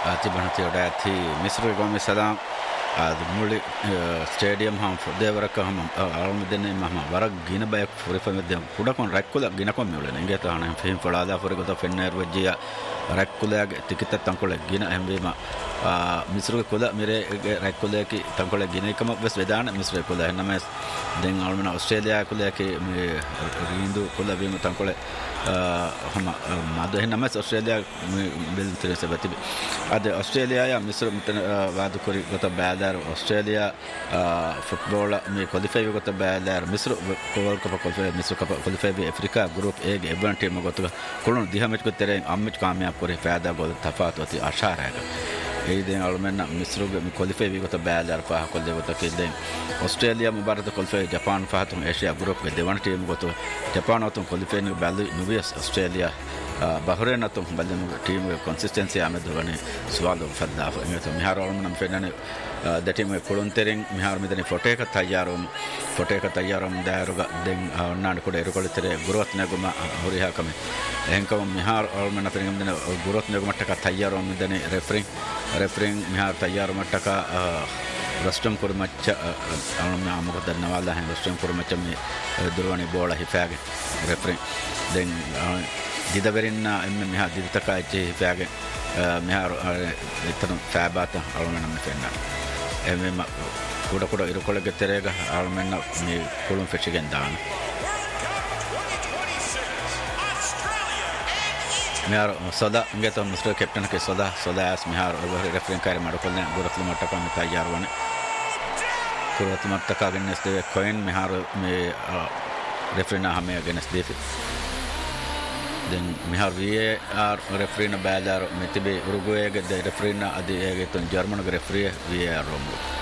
තිබනති ඔඩාති මිස්ර ගොමි සදාම් මුලි stadium හම් ෆොදේවරක හම ආල්මදෙන්නේ මම වරක් ගින බයක් ෆොරිෆමෙද්දම් කුඩකොන් රැක්කුල ගිනකොන් මිවලන ඉංගත හන ෆිම් ෆලාදා ෆොරගත ෆෙන්නර් වජ්ජිය රැක්කුලගේ ටිකිට තංකොල ගින හැම්බේම මිස්ර කොල මිරේ රැක්කුලගේ තංකොල ගින එකම වෙස් වේදාන මිස්ර කොල නම දෙන් ආල්මන ඕස්ට්‍රේලියා කොලගේ මේ රින්දු කොල වීම තංකොල හම මද නම ඕස්ට්‍රේලියා බෙල් තරසබති අද ඕස්ට්‍රේලියා ය මිස්ර මුතන වාද කොරි ගත බෑදාර ඕස්ට්‍රේලියා ෆුට්බෝල් මේ ක්වොලිෆයි ගත බෑදාර මිස්ර කොවල් කප qualify මිස්ර කප qualify Africa group A ගේ එබන් ටීම ගත කොළොන් දිහමෙත් කොතරෙන් අම්මිච් කාමයාබ් කරේ ෆෑදා ගොල් තෆාත් වති ආශාරයක ඒ දෙන අලමෙන්න මිස්රුගේ මේ ක්වොලිෆයි ගත බෑදාර පහ කොල් දෙවත කෙදෙන් Australia මුබාරත qualify Japan ෆහතුන් Asia group ගේ දෙවන් ටීම ගත ජපාන් අතුන් ක්වොලිෆයි න බැලු නුවියස් ඕස්ට්‍රේලියා බහරේන අතුන් බැලු ටීම ගේ කන්සිස්ටෙන්සි ආමද වනේ සුවාලෝ ෆද්දාෆ එමෙත මිහාර අලමෙන්න ෆෙන්නනේ දටිම කොළොන්තෙරින් මිහාර මෙතන ෆොටෝ එක තයාරම් දාරුග දෙන් අන්නාඩ කොට එරකොලිතරේ ගුරුවත් නගම හොරිහා කම එහෙන්කම මිහාර අල්මන ෆෙරින්ගම් දෙන ගුරුවත් නගමට්ටක තයාරම් මෙතන රෙෆරින් මිහාර තයාරම් මට්ටක රස්ටම් කුරුමච්ච අනුම මොකද දන්නවාලා හැ රස්ටම් කුරුමච්ච මේ දුරවණි බෝල හිෆාගේ රෙෆරින් දෙන් දිදවරින්න එන්න මිහාර දිදතකයි හිෆාගේ මිහාර එතන ෆෑබාත අල්මන මෙතන එමෙම කුඩ ඉරකොලගේ තෙරේග ආල්මෙන්න මේ කුළුම් ෆෙච්චිගෙන් දාන මිහාර සදා ඉංගත මිස්ටර් කැප්ටන් ಕೆ සදා ඇස් මිහාර ඔබ රෙෆරින් කාර්ය මඩකොල්න ගොරත්ල මට්ටක මේ තයාර වනේ ගොරත්ල මට්ටක ගෙනස් දෙව කොයින් මිහාර මේ රෙෆරින් ආමේ ගෙනස් දෙව den mihar VAR referee na badar metibe Uruguay ge referee na adi ge ton German ge referee VAR rombo